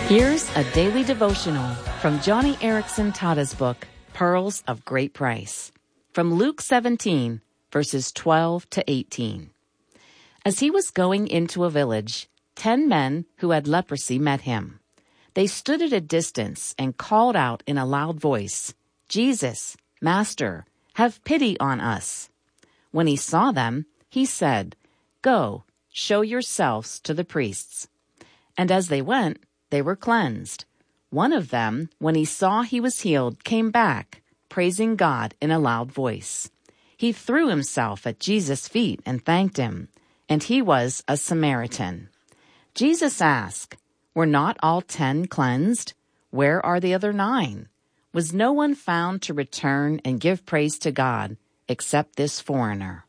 Here's a daily devotional from Joni Eareckson Tada's book, Pearls of Great Price, from Luke 17, verses 12 to 18. As he was going into a village, 10 men who had leprosy met him. They stood at a distance and called out in a loud voice, "Jesus, Master, have pity on us." When he saw them, he said, "Go, show yourselves to the priests." And as they went, they were cleansed. One of them, when he saw he was healed, came back, praising God in a loud voice. He threw himself at Jesus' feet and thanked him, and he was a Samaritan. Jesus asked, "Were not all 10 cleansed? Where are the other 9? Was no one found to return and give praise to God except this foreigner?"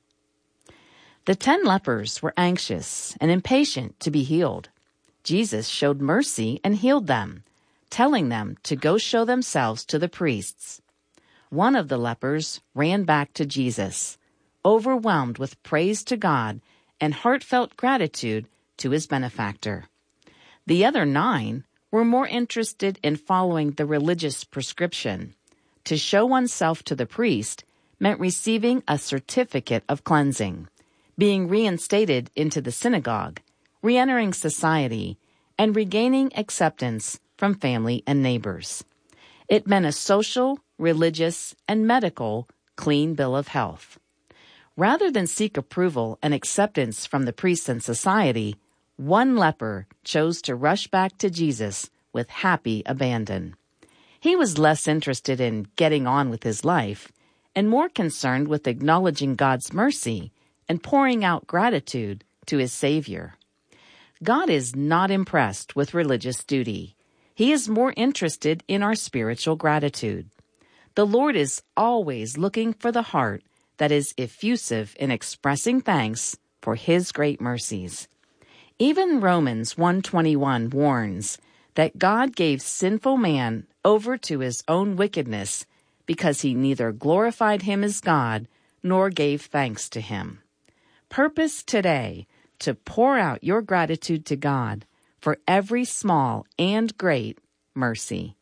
The 10 lepers were anxious and impatient to be healed. Jesus showed mercy and healed them, telling them to go show themselves to the priests. One of the lepers ran back to Jesus, overwhelmed with praise to God and heartfelt gratitude to his benefactor. The other 9 were more interested in following the religious prescription. To show oneself to the priest meant receiving a certificate of cleansing, being reinstated into the synagogue, re-entering society, and regaining acceptance from family and neighbors. It meant a social, religious, and medical clean bill of health. Rather than seek approval and acceptance from the priests and society, one leper chose to rush back to Jesus with happy abandon. He was less interested in getting on with his life and more concerned with acknowledging God's mercy and pouring out gratitude to his Savior. God is not impressed with religious duty. He is more interested in our spiritual gratitude. The Lord is always looking for the heart that is effusive in expressing thanks for his great mercies. Even Romans 1:21 warns that God gave sinful man over to his own wickedness because he neither glorified him as God nor gave thanks to him. Purpose today to pour out your gratitude to God for every small and great mercy.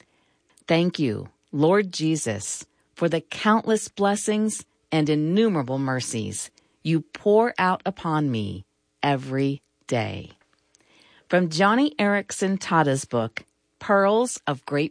Thank you, Lord Jesus, for the countless blessings and innumerable mercies you pour out upon me every day. From Joni Eareckson Tada's book, Pearls of Great